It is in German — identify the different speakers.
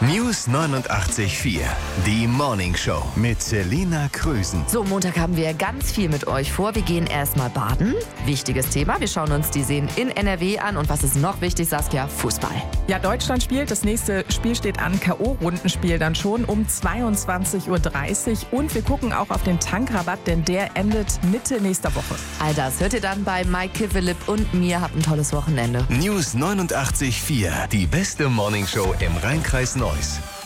Speaker 1: News 89.4, die Morning Show mit Selina Krösen.
Speaker 2: So, Montag haben wir ganz viel mit euch vor. Wir gehen erstmal baden. Wichtiges Thema. Wir schauen uns die Seen in NRW an. Und was ist noch wichtig, Saskia? Fußball.
Speaker 3: Ja, Deutschland spielt. Das nächste Spiel steht an. K.O.-Rundenspiel dann schon um 22:30 Uhr. Und wir gucken auch auf den Tankrabatt, denn der endet Mitte nächster Woche.
Speaker 2: All das hört ihr dann bei Mike Philipp und mir. Habt ein tolles Wochenende.
Speaker 1: News 89.4, die beste Morning Show im Rhein-Kreis Neuss.